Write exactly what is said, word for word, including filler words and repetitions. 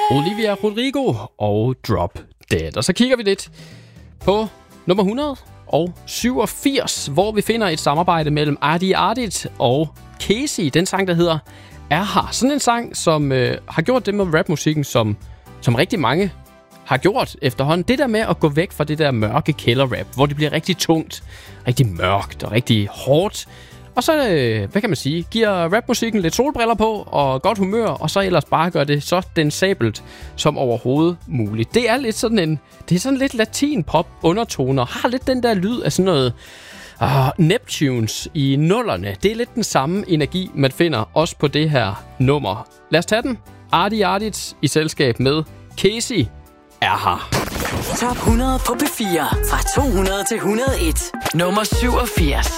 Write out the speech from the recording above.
Olivia Rodrigo og Drop Dead. Og så kigger vi lidt på nummer et hundrede og syvogfirs, hvor vi finder et samarbejde mellem Adi Ardit og Casey. Den sang, der hedder Er Her. Sådan en sang, som øh, har gjort det med rapmusikken, som, som rigtig mange har gjort efterhånden. Det der med at gå væk fra det der mørke kælderrap, hvor det bliver rigtig tungt, rigtig mørkt og rigtig hårdt. Og så, øh, hvad kan man sige, giver rapmusikken lidt solbriller på og godt humør, og så ellers bare gør det så densabelt som overhovedet muligt. Det er lidt sådan en, det er sådan lidt latin-pop undertoner, har lidt den der lyd af sådan noget uh, Neptunes i nullerne. Det er lidt den samme energi, man finder også på det her nummer. Lad os tage den. Adi Ardit i selskab med Casey Er Her. Top hundrede på P fire. Fra to hundrede til et hundrede og en. Nummer syvogfirs.